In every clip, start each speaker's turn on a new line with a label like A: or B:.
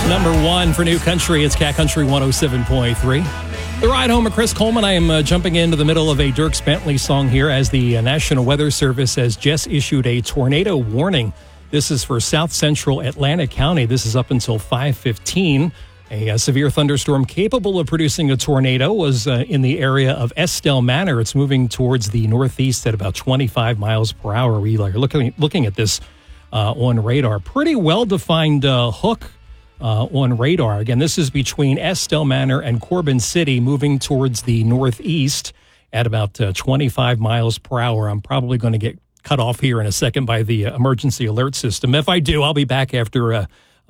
A: Number one for New Country, it's Cat Country 107.3. The ride home with Chris Coleman. I am jumping into the middle of a Dierks Bentley song here as the National Weather Service has just issued a tornado warning. This is for south central Atlantic County. This is up until 5:15. A severe thunderstorm capable of producing a tornado was in the area of Estelle Manor. It's moving towards the northeast at about 25 miles per hour. We are looking at this on radar. Pretty well-defined hook on radar. Again, this is between Estelle Manor and Corbin City, moving towards the northeast at about 25 miles per hour. I'm probably going to get cut off here in a second by the emergency alert system. If I do, I'll be back after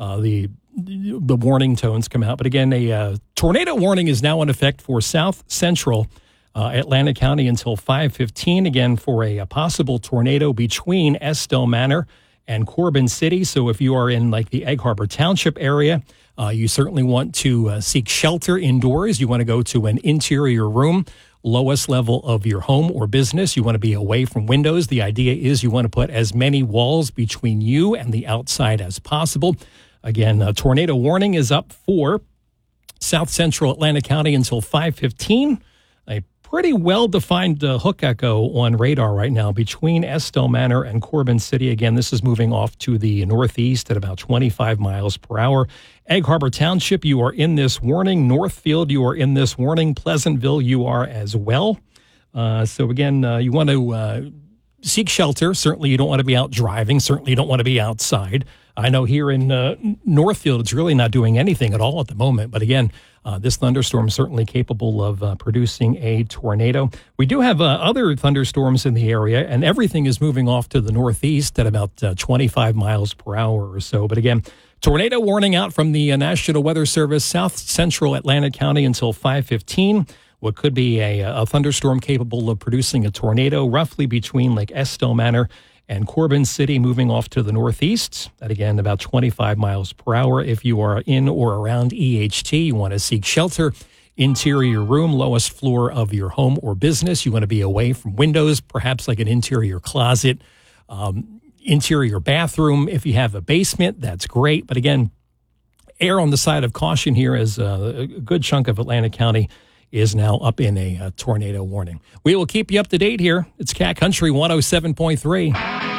A: the warning tones come out. But again, a tornado warning is now in effect for south central Atlantic County until 5:15. Again, for a possible tornado between Estelle Manor and Corbin City. So if you are in like the Egg Harbor Township area, you certainly want to seek shelter indoors. You want to go to an interior room, lowest level of your home or business. You want to be away from windows. The idea is you want to put as many walls between you and the outside as possible. Again, a tornado warning is up for south central Atlantic County until 5:15. A pretty well-defined hook echo on radar right now between Estelle Manor and Corbin City. Again, this is moving off to the northeast at about 25 miles per hour. Egg Harbor Township, you are in this warning. Northfield, you are in this warning. Pleasantville, you are as well. So again, you want to seek shelter. Certainly you don't want to be out driving. Certainly you don't want to be outside. I know here in Northfield, it's really not doing anything at all at the moment. But again, this thunderstorm is certainly capable of producing a tornado. We do have other thunderstorms in the area, and everything is moving off to the northeast at about 25 miles per hour or so. But again, tornado warning out from the National Weather Service, south central Atlantic County until 5:15. What could be a thunderstorm capable of producing a tornado roughly between Lake Estelle Manor and Corbin City, moving off to the northeast at, again, about 25 miles per hour. If you are in or around EHT, you want to seek shelter, interior room, lowest floor of your home or business. You want to be away from windows, perhaps like an interior closet, interior bathroom. If you have a basement, that's great. But again, err on the side of caution here as a good chunk of Atlantic County is now up in a tornado warning. We will keep you up to date here. It's Cat Country 107.3.